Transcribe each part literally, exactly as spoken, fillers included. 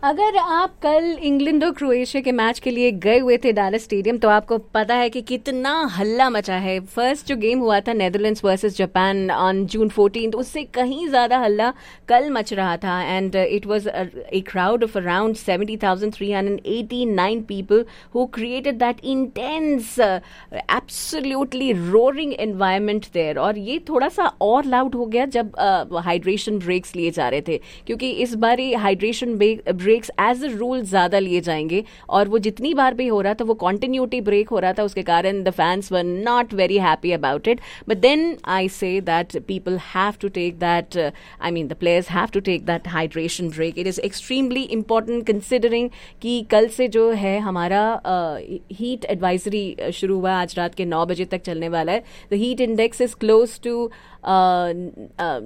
अगर आप कल इंग्लैंड और क्रोएशिया के मैच के लिए गए हुए थे डैलस स्टेडियम तो आपको पता है कि कितना हल्ला मचा है. फर्स्ट जो गेम हुआ था Netherlands versus Japan on June fourteen, उससे कहीं ज्यादा हल्ला कल मच रहा था. And it was a crowd of around seventy thousand three hundred eighty-nine people who created that intense uh, absolutely roaring environment there. और ये थोड़ा सा और लाउड हो गया जब हाइड्रेशन uh, ब्रेक्स लिए जा रहे थे, क्योंकि इस बार hydration breaks as a rule ज्यादा लिए जाएंगे. और वो जितनी बार भी हो रहा था वो कॉन्टिन्यूटी ब्रेक हो रहा था, उसके कारण the fans were not very happy about it. But then I say that people have to take that, I mean the players have to take that hydration break. It is extremely important considering कि कल से जो है हमारा heat uh, advisory शुरू हुआ, आज रात के नौ बजे तक चलने वाला है. The heat index is close to Uh, uh,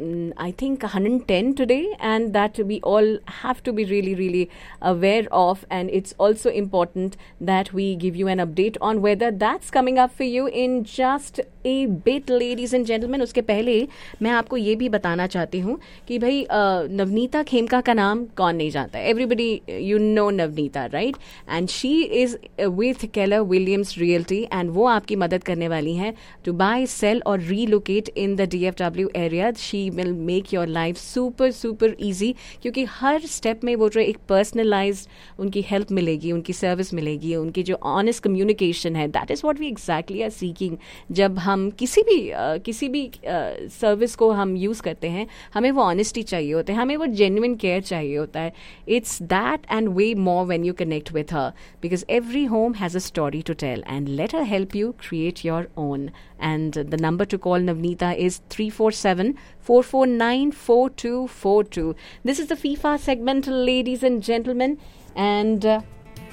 I think one hundred ten today, and that we all have to be really, really aware of. And it's also important that we give you an update on whether that's coming up for you in just a bit, ladies and gentlemen. उसके पहले मैं आपको ये भी बताना चाहती हूँ कि भाई uh, नवनीता खेमका का नाम कौन नहीं जानता है. Everybody, you know Navneeta, right? And she is with Keller Williams Realty, and वो आपकी मदद करने वाली हैं to buy, sell or relocate in the D F W area. She will make your life super super easy, क्योंकि हर step में वो जो एक पर्सनलाइज्ड उनकी हेल्प मिलेगी, उनकी सर्विस मिलेगी, उनकी जो ऑनेस्ट कम्युनिकेशन है, that is what we exactly are seeking. जब हम किसी भी uh, किसी भी सर्विस uh, को हम यूज करते हैं, हमें वो ऑनेस्टी चाहिए होता है, हमें वो जेन्युइन केयर चाहिए होता है. It's that and way more when you connect with her, because every home has a story to tell, and let her help you create your own. And the number to call Navneeta is three four seven, four four nine, four two four two. This is the FIFA segment, ladies and gentlemen. And uh,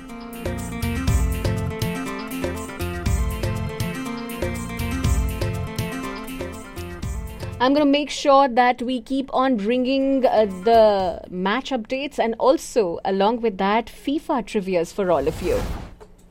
I'm going to make sure that we keep on bringing uh, the match updates, and also along with that FIFA trivias for all of you.